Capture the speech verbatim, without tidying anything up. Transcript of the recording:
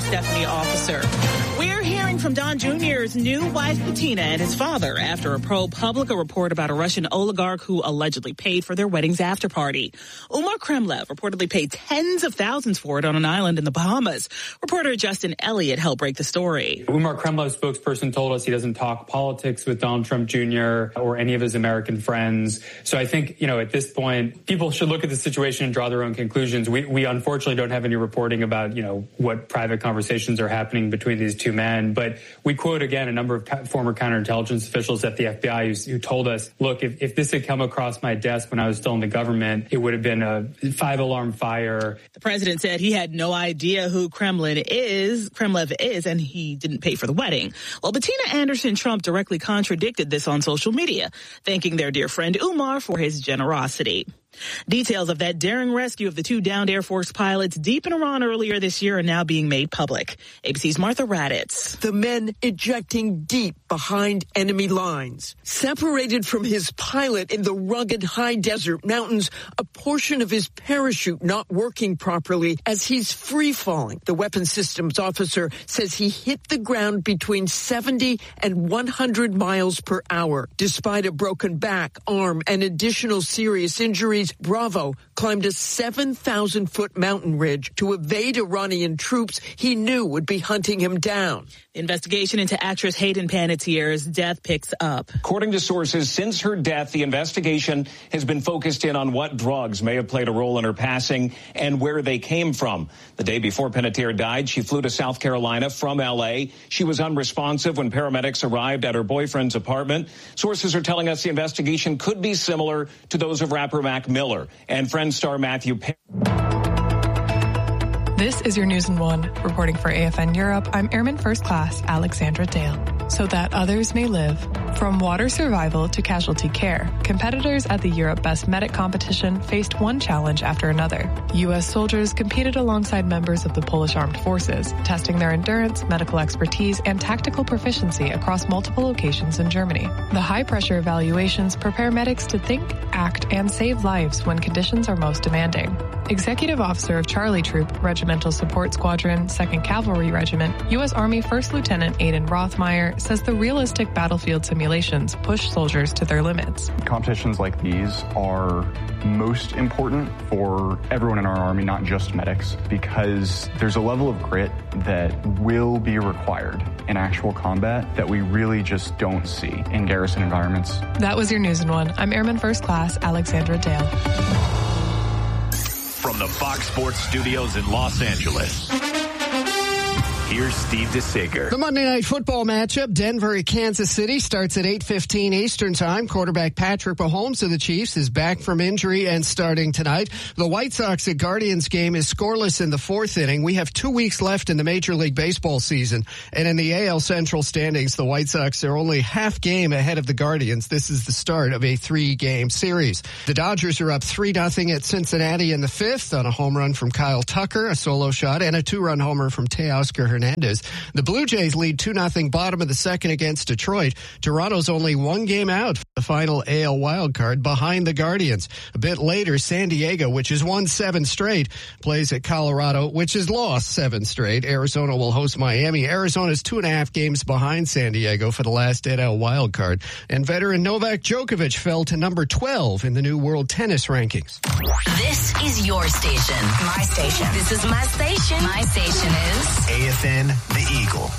Stephanie Officer. We're hearing from Don Junior's new wife, Bettina, and his father after a ProPublica report about a Russian oligarch who allegedly paid for their wedding's after party. Umar Kremlev reportedly paid tens of thousands for it on an island in the Bahamas. Reporter Justin Elliott helped break the story. Umar Kremlev's spokesperson told us he doesn't talk politics with Donald Trump Junior or any of his American friends. So I think, you know, at this point, people should look at the situation and draw their own conclusions. We, we unfortunately don't have any reporting about, you know, what private conversations are happening between these two men. But we quote, again, a number of former counterintelligence officials at the F B I who, who told us, look, if, if this had come across my desk when I was still in the government, it would have been a five-alarm fire. The president said he had no idea who Kremlin is, Kremlev is, and he didn't pay for the wedding. Well, Bettina Anderson Trump directly contradicted this on social media, thanking their dear friend Umar for his generosity. Details of that daring rescue of the two downed Air Force pilots deep in Iran earlier this year are now being made public. A B C's Martha Raddatz. The men ejecting deep behind enemy lines. Separated from his pilot in the rugged high desert mountains, a portion of his parachute not working properly as he's free falling. The weapons systems officer says he hit the ground between seventy and one hundred miles per hour. Despite a broken back, arm, and additional serious injuries, Bravo climbed a seven thousand foot mountain ridge to evade Iranian troops he knew would be hunting him down. The investigation into actress Hayden Panettiere's death picks up. According to sources, since her death, the investigation has been focused in on what drugs may have played a role in her passing and where they came from. The day before Panettiere died, she flew to South Carolina from L A. She was unresponsive when paramedics arrived at her boyfriend's apartment. Sources are telling us the investigation could be similar to those of rapper Mac Miller and Friends star Matthew Perry. This is your News in One. Reporting for A F N Europe, I'm Airman First Class Alexandra Dale. So that others may live. From water survival to casualty care, competitors at the Europe Best Medic competition faced one challenge after another. U S soldiers competed alongside members of the Polish Armed Forces, testing their endurance, medical expertise, and tactical proficiency across multiple locations in Germany. The high-pressure evaluations prepare medics to think, act, and save lives when conditions are most demanding. Executive Officer of Charlie Troop, Regimental Support Squadron, second Cavalry Regiment, U S Army First Lieutenant Aidan Rothmeyer says the realistic battlefield simulations push soldiers to their limits. Competitions like these are most important for everyone in our Army, not just medics, because there's a level of grit that will be required in actual combat that we really just don't see in garrison environments. That was your News in One. I'm Airman First Class Alexandra Dale. From the Fox Sports Studios in Los Angeles, here's Steve DeSager. The Monday Night Football matchup, Denver at Kansas City, starts at eight fifteen Eastern Time. Quarterback Patrick Mahomes of the Chiefs is back from injury and starting tonight. The White Sox at Guardians game is scoreless in the fourth inning. We have two weeks left in the Major League Baseball season. And in the A L Central standings, the White Sox are only half game ahead of the Guardians. This is the start of a three-game series. The Dodgers are up three nothing at Cincinnati in the fifth on a home run from Kyle Tucker, a solo shot, and a two-run homer from Teoscar Hernandez. The Blue Jays lead two nothing bottom of the second against Detroit. Toronto's only one game out for the final A L wildcard behind the Guardians. A bit later, San Diego, which has won seven straight, plays at Colorado, which has lost seven straight. Arizona will host Miami. Arizona's two and a half games behind San Diego for the last N L wildcard. And veteran Novak Djokovic fell to number twelve in the new world tennis rankings. This is your station. My station. This is my station. My station is A F N